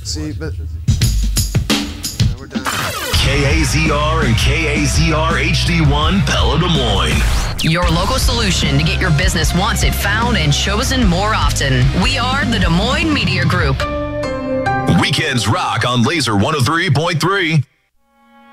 See, but we're done. KAZR and KAZR HD1 Pella Des Moines. Your local solution to get your business wanted, found, and chosen more often. We are the Des Moines Media Group. Weekends rock on Laser 103.3.